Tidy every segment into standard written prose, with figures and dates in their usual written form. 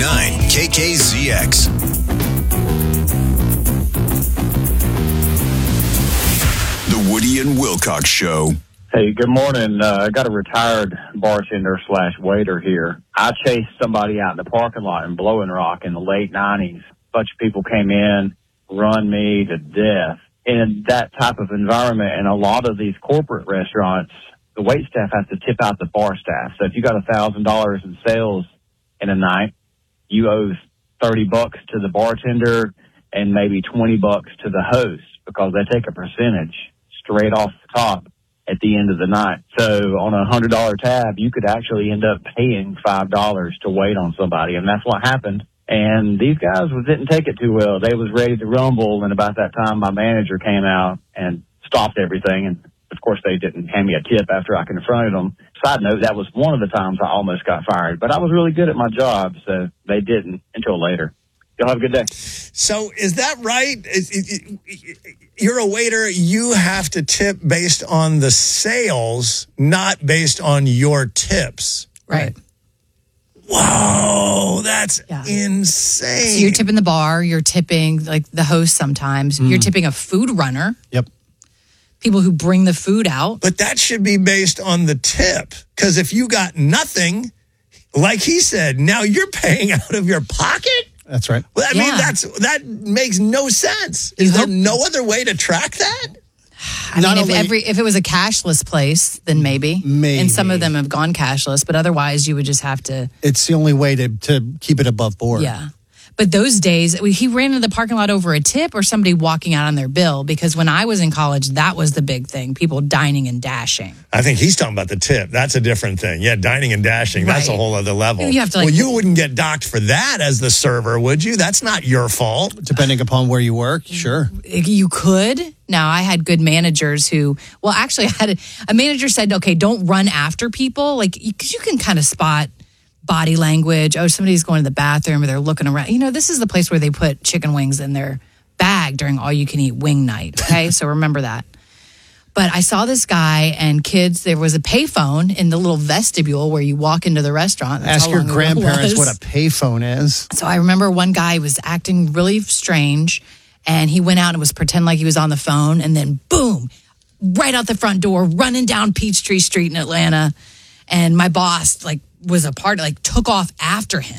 98.9 KKZX. The Woody and Wilcox Show. Hey, good morning. I got a retired bartender / waiter here. I chased somebody out in the parking lot in Blowing Rock in the late 90s. A bunch of people came in, run me to death. In that type of environment, and a lot of these corporate restaurants, the wait staff has to tip out the bar staff. So if you got $1,000 in sales in a night, you owe $30 to the bartender and maybe $20 to the host, because they take a percentage straight off the top at the end of the night. So on a $100 tab, you could actually end up paying $5 to wait on somebody, and that's what happened. And these guys didn't take it too well. They was ready to rumble, and about that time, my manager came out and stopped everything. And of course, they didn't hand me a tip after I confronted them. Side note, that was one of the times I almost got fired, but I was really good at my job, so they didn't until later. Y'all have a good day. So is that right? You're a waiter. You have to tip based on the sales, not based on your tips. Right. Whoa, that's insane. So you're tipping the bar. You're tipping like the host sometimes. You're tipping a food runner. Yep. People who bring the food out. But that should be based on the tip. Because if you got nothing, like he said, now you're paying out of your pocket? That's right. Well, I mean, that makes no sense. Is there no other way to track that? I mean, if it was a cashless place, then maybe. And some of them have gone cashless, but otherwise you would just have to. It's the only way to keep it above board. Yeah. But those days, he ran into the parking lot over a tip or somebody walking out on their bill, because when I was in college, that was the big thing, people dining and dashing. I think he's talking about the tip. That's a different thing. Yeah, dining and dashing, that's a whole other level. You have to you wouldn't get docked for that as the server, would you? That's not your fault. Depending upon where you work, sure. You could. Now, I had good managers who, actually, I had a manager said, okay, don't run after people, because you can kind of spot body language. Oh, somebody's going to the bathroom or they're looking around. This is the place where they put chicken wings in their bag during all-you-can-eat wing night, okay? So remember that. But I saw this guy and kids, there was a payphone in the little vestibule where you walk into the restaurant. Ask your grandparents what a payphone is. So I remember one guy was acting really strange, and he went out and was pretending like he was on the phone, and then boom, right out the front door, running down Peachtree Street in Atlanta. And my boss, was a part, took off after him.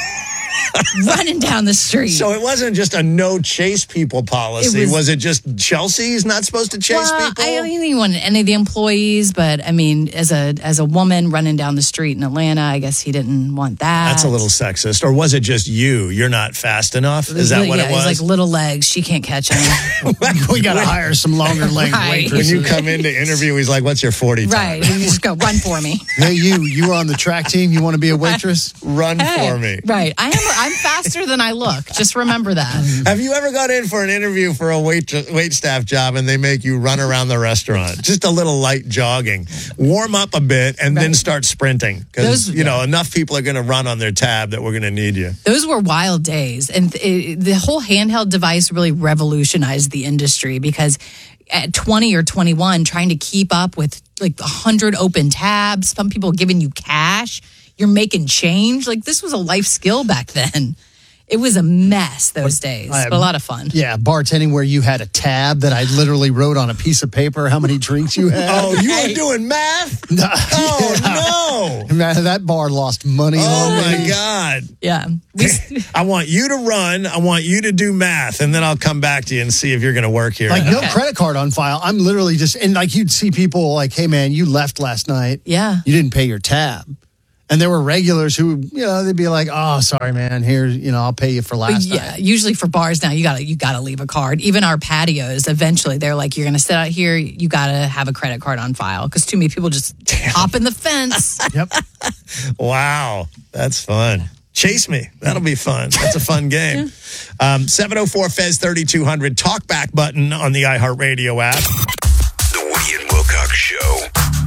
Running down the street. So it wasn't just a no chase people policy. Was it just Chelsea's not supposed to chase people? I don't even want any of the employees, but I mean, as a woman running down the street in Atlanta, I guess he didn't want that. That's a little sexist. Or was it just you're not fast enough? Is that what it was? He's like little legs. She can't catch him. We got to hire some longer legged waitresses. When you come in to interview, he's like, what's your 40 time? Right. You just go, run for me. Hey, you were on the track team. You want to be a waitress? Run for me. Right. I'm faster than I look. Just remember that. Have you ever got in for an interview for a wait staff job and they make you run around the restaurant? Just a little light jogging. Warm up a bit and then start sprinting. Because, enough people are going to run on their tab that we're going to need you. Those were wild days. And the whole handheld device really revolutionized the industry, because at 20 or 21, trying to keep up with 100 open tabs, some people giving you cash, you're making change. This was a life skill back then. It was a mess those days, but a lot of fun. Yeah, bartending where you had a tab that I literally wrote on a piece of paper how many drinks you had. Oh, you were doing math? Oh, no. Man, that bar lost money. Oh, my God. Yeah. I want you to run. I want you to do math, and then I'll come back to you and see if you're going to work here. No credit card on file. I'm literally just, and you'd see people hey, man, you left last night. Yeah. You didn't pay your tab. And there were regulars who, they'd be like, "Oh, sorry, man. Here's, I'll pay you for last night." Usually for bars now, you gotta leave a card. Even our patios, eventually they're like, "You're gonna sit out here. You gotta have a credit card on file," because too many people just hop in the fence. Yep. Wow, that's fun. Chase me. That'll be fun. That's a fun game. 704 Fez 3200 talkback button on the iHeartRadio app. The Woody and Wilcox Show.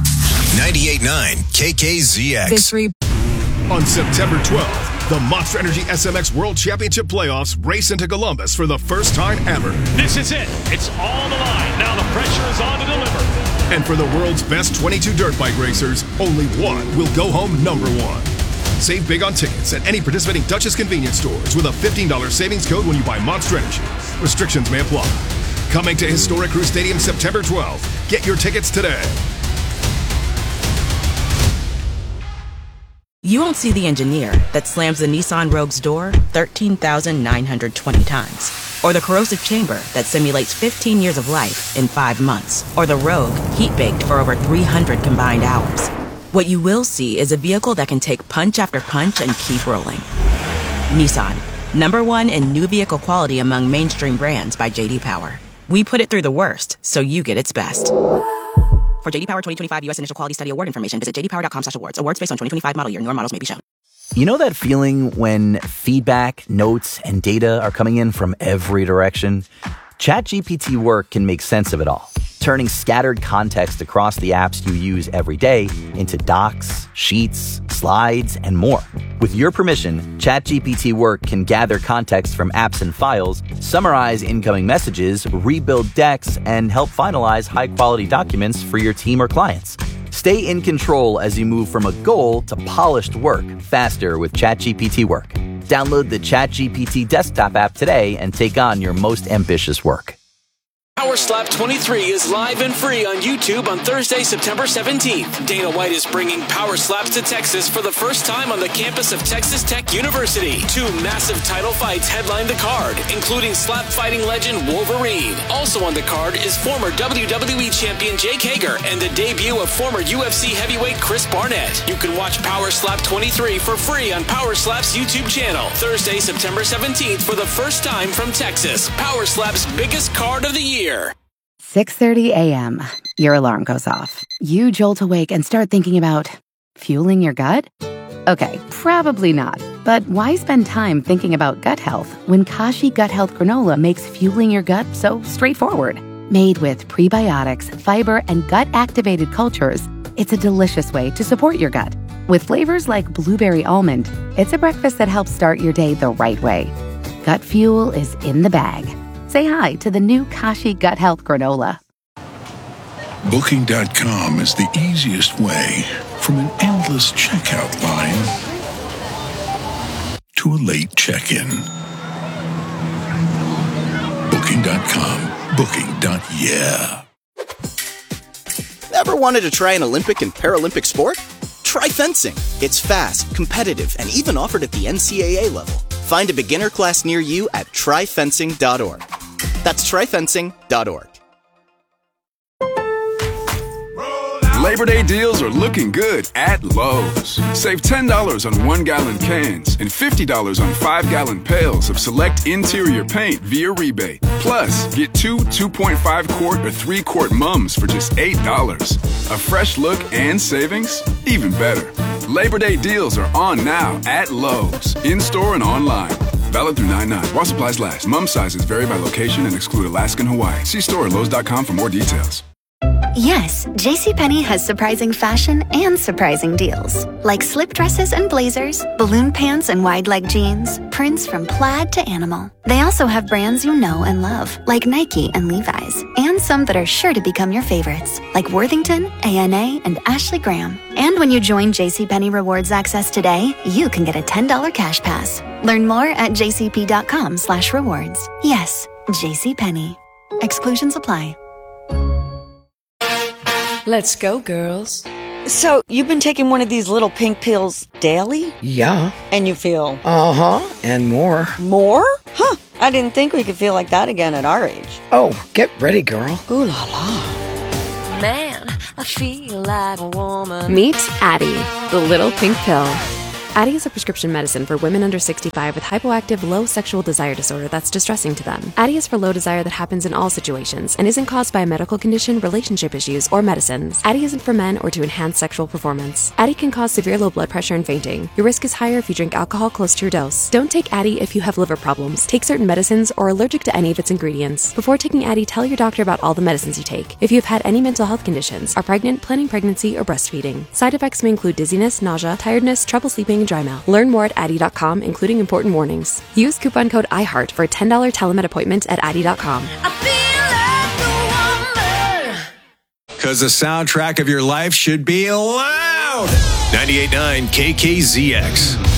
98.9 KKZX. On September 12th, the Monster Energy SMX World Championship Playoffs race into Columbus for the first time ever. This is it. It's all on the line. Now the pressure is on to deliver. And for the world's best 22 dirt bike racers, only one will go home number one. Save big on tickets at any participating Dutchess convenience stores with a $15 savings code when you buy Monster Energy. Restrictions may apply. Coming to Historic Crew Stadium September 12th. Get your tickets today. You won't see the engineer that slams the Nissan Rogue's door 13,920 times. Or the corrosive chamber that simulates 15 years of life in 5 months. Or the Rogue heat-baked for over 300 combined hours. What you will see is a vehicle that can take punch after punch and keep rolling. Nissan, #1 in new vehicle quality among mainstream brands by J.D. Power. We put it through the worst, so you get its best. For J.D. Power 2025 U.S. Initial Quality Study Award information, visit jdpower.com/awards. Awards based on 2025 model year. Newer models may be shown. You know that feeling when feedback, notes, and data are coming in from every direction? ChatGPT Work can make sense of it all, turning scattered context across the apps you use every day into docs, sheets, slides, and more. With your permission, ChatGPT Work can gather context from apps and files, summarize incoming messages, rebuild decks, and help finalize high-quality documents for your team or clients. Stay in control as you move from a goal to polished work faster with ChatGPT Work. Download the ChatGPT desktop app today and take on your most ambitious work. Power Slap 23 is live and free on YouTube on Thursday, September 17th. Dana White is bringing Power Slaps to Texas for the first time on the campus of Texas Tech University. 2 massive title fights headline the card, including slap fighting legend Wolverine. Also on the card is former WWE champion Jake Hager and the debut of former UFC heavyweight Chris Barnett. You can watch Power Slap 23 for free on Power Slap's YouTube channel. Thursday, September 17th for the first time from Texas. Power Slap's biggest card of the year. 6:30 a.m. Your alarm goes off. You jolt awake and start thinking about fueling your gut? Okay, probably not. But why spend time thinking about gut health when Kashi Gut Health Granola makes fueling your gut so straightforward? Made with prebiotics, fiber, and gut-activated cultures, it's a delicious way to support your gut. With flavors like blueberry almond, it's a breakfast that helps start your day the right way. Gut fuel is in the bag. Say hi to the new Kashi Gut Health Granola. Booking.com is the easiest way from an endless checkout line to a late check-in. Booking.com. Booking.yeah. Ever wanted to try an Olympic and Paralympic sport? Try fencing. It's fast, competitive, and even offered at the NCAA level. Find a beginner class near you at tryfencing.org. That's tryfencing.org. Labor Day deals are looking good at Lowe's. Save $10 on 1-gallon cans and $50 on 5-gallon pails of select interior paint via rebate. Plus, get 2 2.5-quart or 3-quart mums for just $8. A fresh look and savings? Even better. Labor Day deals are on now at Lowe's, in-store and online. Valid through 9/9. While supplies last. Mum sizes vary by location and exclude Alaska and Hawaii. See store at Lowe's.com for more details. Yes, JCPenney has surprising fashion and surprising deals. Like slip dresses and blazers, balloon pants and wide leg jeans, prints from plaid to animal. They also have brands you know and love, like Nike and Levi's, and some that are sure to become your favorites, like Worthington, A&A, and Ashley Graham. And when you join JCPenney Rewards Access today, you can get a $10 cash pass. Learn more at jcp.com/rewards. Yes, JCPenney. Exclusions apply. Let's go, girls. So, you've been taking one of these little pink pills daily? Yeah. And you feel? Uh-huh, and more. More? Huh, I didn't think we could feel like that again at our age. Oh, get ready, girl. Ooh la la. Man, I feel like a woman. Meet Addyi, the little pink pill. Addyi is a prescription medicine for women under 65 with hypoactive low sexual desire disorder that's distressing to them. Addyi is for low desire that happens in all situations and isn't caused by a medical condition, relationship issues, or medicines. Addyi isn't for men or to enhance sexual performance. Addyi can cause severe low blood pressure and fainting. Your risk is higher if you drink alcohol close to your dose. Don't take Addyi if you have liver problems, take certain medicines, or are allergic to any of its ingredients. Before taking Addyi, tell your doctor about all the medicines you take. If you have had any mental health conditions, are pregnant, planning pregnancy, or breastfeeding. Side effects may include dizziness, nausea, tiredness, trouble sleeping, and dry mouth. Learn more at Addyi.com, including important warnings. Use coupon code IHEART for a $10 telemed appointment at Addyi.com. Because the soundtrack of your life should be loud. 98.9 KKZX.